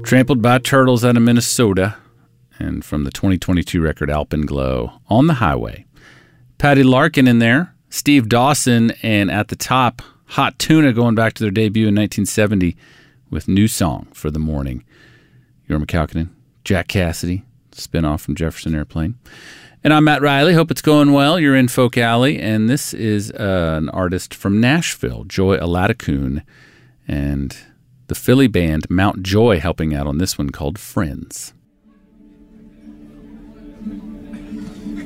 Trampled by Turtles out of Minnesota, and from the 2022 record Alpenglow, On the Highway. Patty Larkin in there, Steve Dawson, and at the top, Hot Tuna going back to their debut in 1970 with New Song for the Morning. Jorma Kaukonen, Jack Cassidy, spinoff from Jefferson Airplane. And I'm Matt Riley. Hope it's going well. You're in Folk Alley, and this is an artist from Nashville, Joy Aladakun, and the Philly band Mount Joy helping out on this one called Friends.